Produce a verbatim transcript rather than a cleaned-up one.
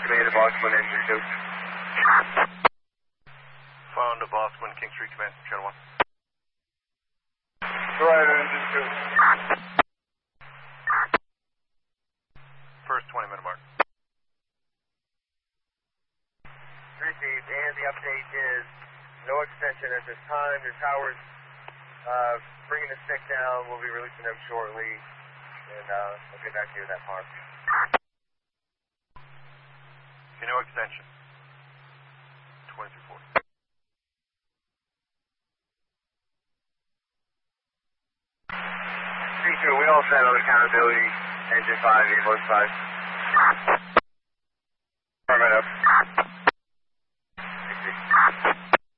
Command to Box one, Engine two. Phone to Box one, King Street Command, Channel one. Right, Engine two. First twenty minute mark. Received, and the update is no extension at this time. Your towers uh, bringing the stick down. We'll be releasing them shortly, and uh, we'll get back to you at that mark. No extension. twenty-two forty. three two, we all set on accountability. Engine five, eight one five. Permit up.